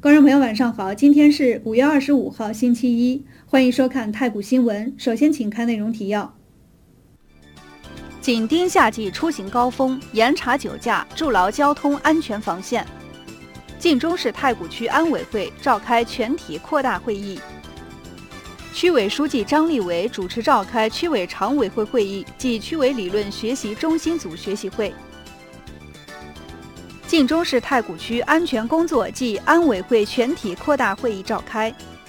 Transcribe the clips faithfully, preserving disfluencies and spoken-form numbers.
观众朋友晚上好，今天是五月二十五号星期一，欢迎收看太谷新闻。首先请看内容提要。紧盯夏季出行高峰，严查酒驾，筑牢交通安全防线。晋中市太谷区安委会召开全体扩大会议。区委书记张立维主持召开区委常委会会议暨区委理论学习中心组学习会。晋中市太谷区安全工作暨安委会全体扩大会议召开。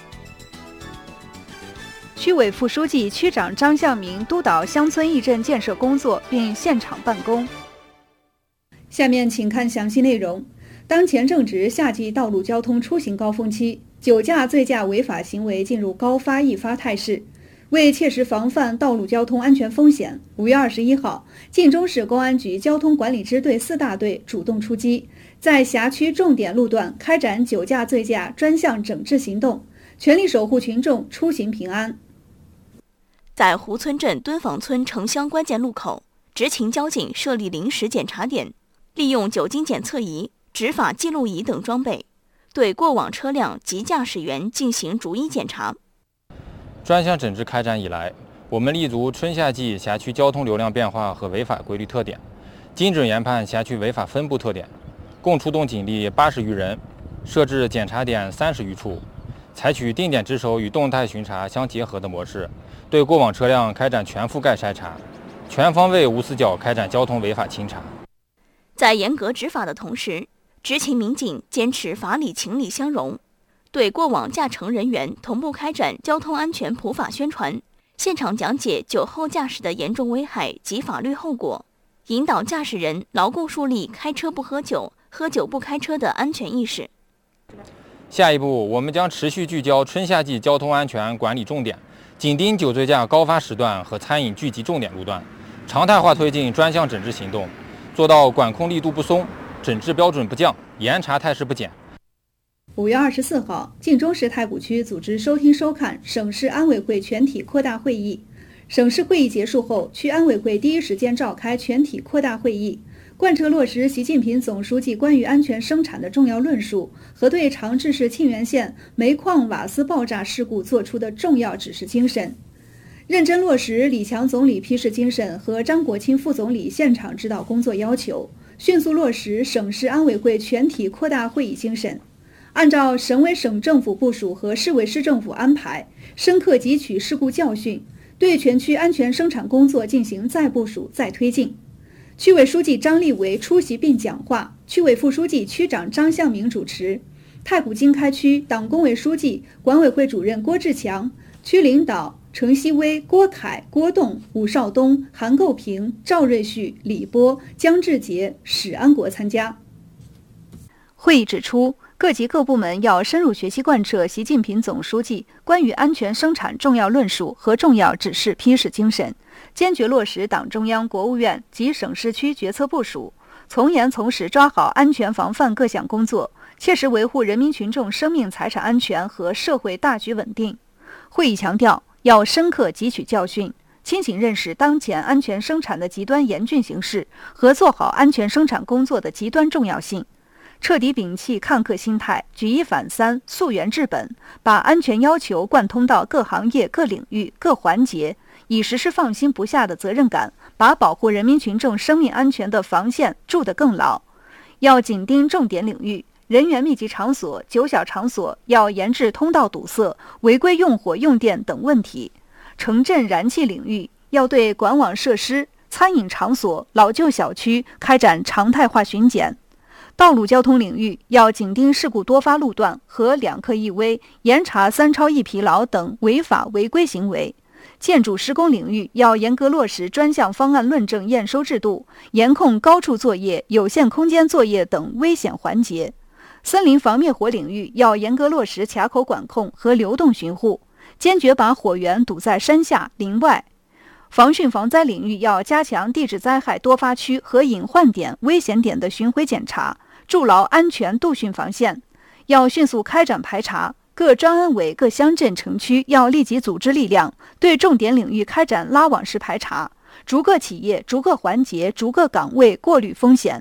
区委副书记、区长张向明督导乡村义镇建设工作，并现场办公。下面请看详细内容。当前正值夏季道路交通出行高峰期，酒驾、醉驾违法行为进入高发易发态势。为切实防范道路交通安全风险，五月二十一号，晋中市公安局交通管理支队四大队主动出击，在辖区重点路段开展酒驾、醉驾专项整治行动，全力守护群众出行平安。 在湖村镇敦坊村城乡关键路口，执勤交警设立临时检查点，利用酒精检测仪、执法记录仪等装备，对过往车辆及驾驶员进行逐一检查。 专项整治开展以来，我们立足春夏季辖区交通流量变化和违法规律特点，精准研判辖区违法分布特点，共出动警力八十余人，设置检查点三十余处，采取定点值守与动态巡查相结合的模式，对过往车辆开展全覆盖筛查，全方位无死角开展交通违法清查。 在严格执法的同时，执勤民警坚持法理情理相融，对过往驾乘人员同步开展交通安全普法宣传，现场讲解酒后驾驶的严重危害及法律后果，引导驾驶人牢固树立开车不喝酒、喝酒不开车的安全意识。 下一步，我们将持续聚焦春夏季交通安全管理重点，紧盯酒醉驾高发时段和餐饮聚集重点路段，常态化推进专项整治行动，做到管控力度不松，整治标准不降，严查态势不减。 五月二十四号，晋中市太谷区组织收听收看省市安委会全体扩大会议。省市会议结束后，区安委会第一时间召开全体扩大会议，贯彻落实习近平总书记关于安全生产的重要论述和对长治市沁源县煤矿瓦斯爆炸事故作出的重要指示精神，认真落实李强总理批示精神和张国清副总理现场指导工作要求，迅速落实省市安委会全体扩大会议精神，按照省委省政府部署和市委市政府安排，深刻汲取事故教训，对全区安全生产工作进行再部署、再推进。区委书记张立维出席并讲话，区委副书记、区长张向明主持。太谷经开区党工委书记、管委会主任郭志强、区领导程希威、郭凯、郭栋、武少东、韩构平、赵瑞旭、李波、姜志杰、史安国参加。会议指出，各级各部门要深入学习贯彻习近平总书记关于安全生产重要论述和重要指示批示精神，坚决落实党中央、国务院及省市区决策部署，从严从实抓好安全防范各项工作，切实维护人民群众生命财产安全和社会大局稳定。会议强调，要深刻汲取教训，清醒认识当前安全生产的极端严峻形势和做好安全生产工作的极端重要性，彻底摒弃看客心态，举一反三，溯源治本，把安全要求贯通到各行业、各领域、各环节，以实施放心不下的责任感，把保护人民群众生命安全的防线筑得更牢。要紧盯重点领域，人员密集场所、酒小场所要严治通道堵塞、违规用火用电等问题；城镇燃气领域要对管网设施、餐饮场所、老旧小区开展常态化巡检；道路交通领域要紧盯事故多发路段和两客一危，严查三超一疲劳等违法违规行为；建筑施工领域要严格落实专项方案论证验收制度，严控高处作业、有限空间作业等危险环节；森林防灭火领域要严格落实卡口管控和流动巡护，坚决把火源堵在山下、林外；防汛防灾领域要加强地质灾害多发区和隐患点、危险点的巡回检查，筑牢安全杜汛防线，要迅速开展排查。各专安委、各乡镇城区要立即组织力量，对重点领域开展拉网式排查，逐个企业、逐个环节、逐个岗位过滤风险，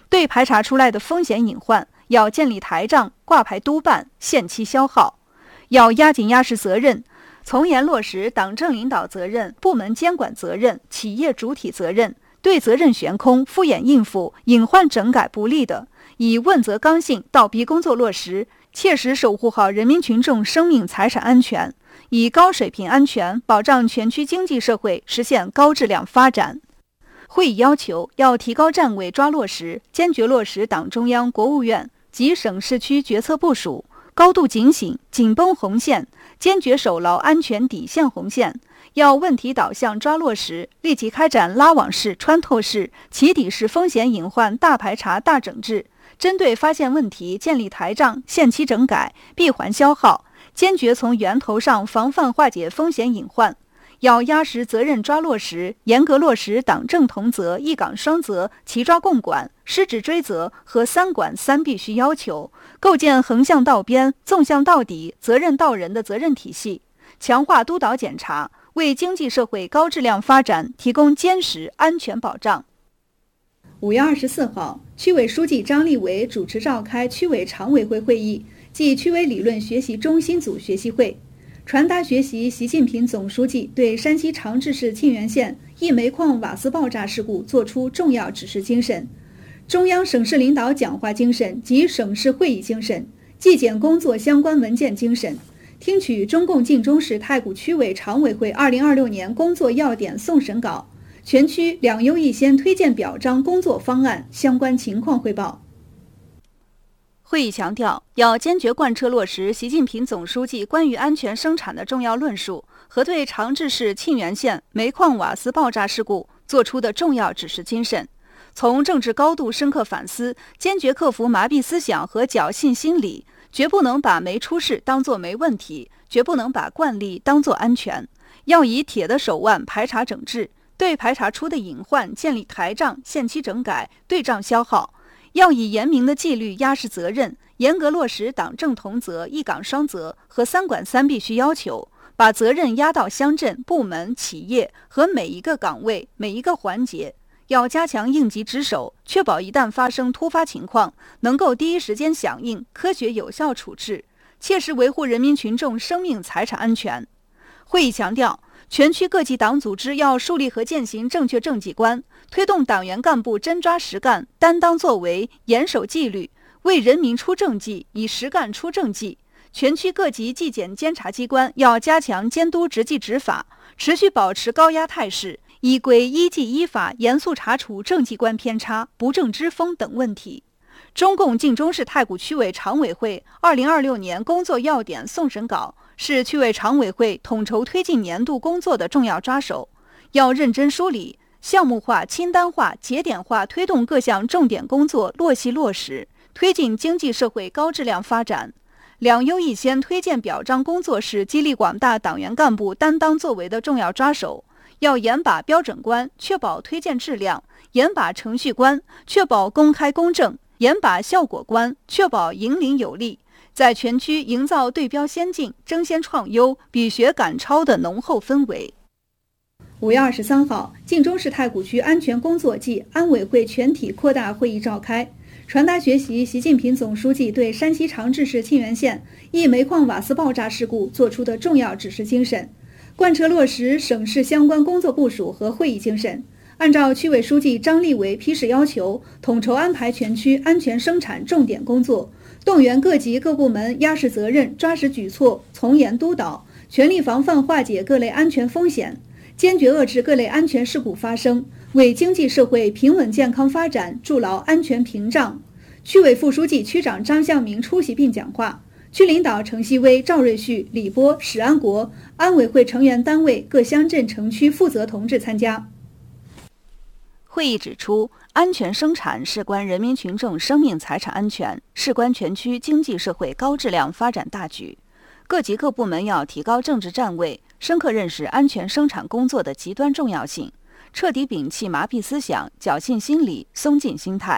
对排查出来的风险隐患，要建立台账，挂牌督办，限期消耗。要压紧压实责任，从严落实党政领导责任、部门监管责任、企业主体责任，对责任悬空、敷衍应付、隐患整改不力的，以问责刚性倒逼工作落实，切实守护好人民群众生命财产安全，以高水平安全保障全区经济社会实现高质量发展。会议要求要提高站位抓落实，坚决落实党中央、国务院及省市区决策部署，高度警醒，紧绷红线，坚决守牢安全底线红线。要问题导向抓落实，立即开展拉网式、穿透式、起底式风险隐患大排查、大整治，针对发现问题建立台账，限期整改，闭环消耗，坚决从源头上防范化解风险隐患。要压实责任抓落实，严格落实党政同责、一岗双责、齐抓共管、失职追责和三管三必须要求，构建横向到边、纵向到底、责任到人的责任体系，强化督导检查，为经济社会高质量发展提供坚实安全保障。五月二十四号，区委书记张立维主持召开区委常委会会议暨区委理论学习中心组学习会，传达学习习近平总书记对山西长治市沁源县一煤矿瓦斯爆炸事故作出重要指示精神，中央省市领导讲话精神及省市会议精神，纪检工作相关文件精神，听取中共晋中市太谷区委常委会二零二六年工作要点送审稿、全区两优一先推荐表彰工作方案相关情况汇报。会议强调，要坚决贯彻落实习近平总书记关于安全生产的重要论述和对长治市沁源县煤矿瓦斯爆炸事故作出的重要指示精神，从政治高度深刻反思，坚决克服麻痹思想和侥幸心理，绝不能把没出事当作没问题，绝不能把惯例当作安全。要以铁的手腕排查整治，对排查出的隐患建立台账，限期整改，对账消耗。要以严明的纪律压实责任，严格落实党政同责、一岗双责和三管三必须要求，把责任压到乡镇、部门、企业和每一个岗位、每一个环节。要加强应急值守，确保一旦发生突发情况，能够第一时间响应，科学有效处置，切实维护人民群众生命财产安全。会议强调，全区各级党组织要树立和践行正确政绩观，推动党员干部真抓实干、担当作为、严守纪律，为人民出政绩，以实干出政绩。全区各级纪检监察机关要加强监督执纪执法，持续保持高压态势，依规依纪依法严肃查处政绩观偏差、不正之风等问题。中共晋中市太谷区委常委会二零二六年工作要点送审稿是区委常委会统筹推进年度工作的重要抓手，要认真梳理、项目化、清单化、节点化推动各项重点工作落细落实，推进经济社会高质量发展。两优一先推荐表彰工作是激励广大党员干部担当作为的重要抓手，要严把标准关，确保推荐质量；严把程序关，确保公开公正；严把效果关，确保引领有力，在全区营造对标先进、争先创优、比学赶超的浓厚氛围。五月二十三号，晋中市太谷区安全工作暨安委会全体扩大会议召开，传达学习习近平总书记对山西长治市沁源县一煤矿瓦斯爆炸事故作出的重要指示精神，贯彻落实省市相关工作部署和会议精神，按照区委书记张立维批示要求，统筹安排全区安全生产重点工作，动员各级各部门压实责任、抓实举措，从严督导，全力防范化解各类安全风险，坚决遏制各类安全事故发生，为经济社会平稳健康发展筑牢安全屏障。区委副书记、区长张向明出席并讲话，区领导程希微、赵瑞旭、李波、史安国、安委会成员单位各乡镇城区负责同志参加。会议指出，安全生产事关人民群众生命财产安全，事关全区经济社会高质量发展大局。各级各部门要提高政治站位，深刻认识安全生产工作的极端重要性，彻底摒弃麻痹思想、侥幸心理、松劲心态，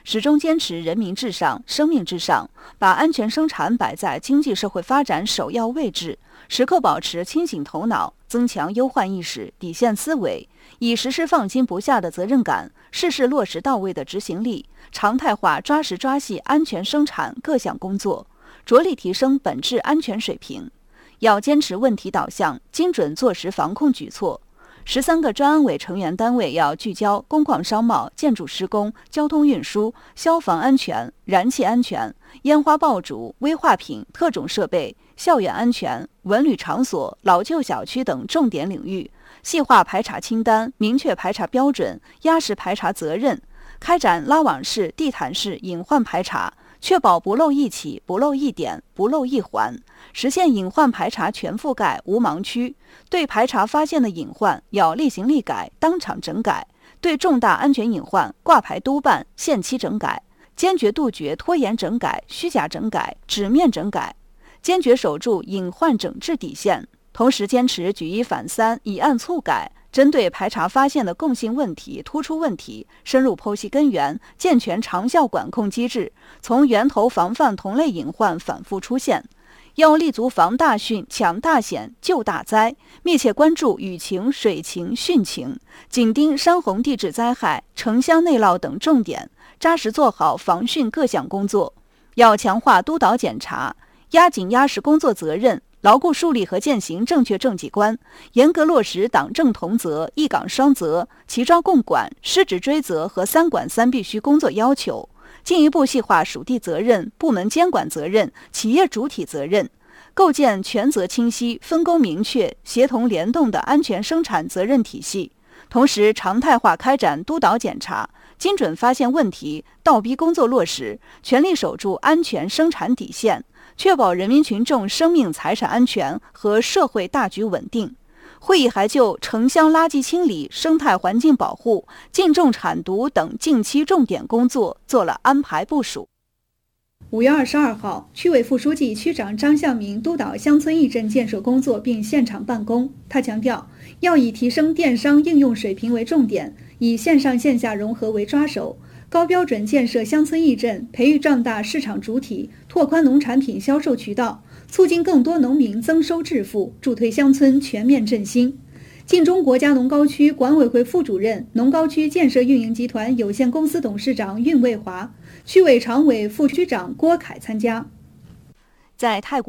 始终坚持人民至上、生命至上，把安全生产摆在经济社会发展首要位置，时刻保持清醒头脑，增强忧患意识、底线思维，以实施放心不下的责任感，事事落实到位的执行力，常态化抓实抓细安全生产各项工作，着力提升本质安全水平。要坚持问题导向，精准做实防控举措。十三个专安委成员单位要聚焦工矿商贸、建筑施工、交通运输、消防安全、燃气安全、烟花爆竹、危化品、特种设备、校园安全、文旅场所、老旧小区等重点领域，细化排查清单，明确排查标准，压实排查责任，开展拉网式、地毯式隐患排查，确保不漏一起、不漏一点、不漏一环，实现隐患排查全覆盖、无盲区。对排查发现的隐患，要立行立改，当场整改；对重大安全隐患，挂牌督办，限期整改。坚决杜绝拖延整改、虚假整改、纸面整改，坚决守住隐患整治底线。同时坚持举一反三、以案促改，针对排查发现的共性问题、突出问题，深入剖析根源，健全长效管控机制，从源头防范同类隐患反复出现。要立足防大汛、抢大险、救大灾，密切关注雨情、水情、汛情，紧盯山洪地质灾害、城乡内涝等重点，扎实做好防汛各项工作。要强化督导检查，压紧压实工作责任，牢固树立和践行正确政绩观，严格落实党政同责、一岗双责、齐抓共管、失职追责和三管三必须工作要求，进一步细化属地责任、部门监管责任、企业主体责任，构建权责清晰、分工明确、协同联动的安全生产责任体系。同时，常态化开展督导检查，精准发现问题，倒逼工作落实，全力守住安全生产底线，确保人民群众生命财产安全和社会大局稳定。会议还就城乡垃圾清理、生态环境保护、禁种产毒等近期重点工作做了安排部署。 五月二十二号，区委副书记、区长张向明督导乡村义镇建设工作并现场办公。他强调，要以提升电商应用水平为重点，以线上线下融合为抓手，高标准建设乡村义镇，培育壮大市场主体，拓宽农产品销售渠道，促进更多农民增收致富，助推乡村全面振兴。晋中国家农高区管委会副主任、农高区建设运营集团有限公司董事长运卫华、区委常委、副区长郭凯参加。 在太谷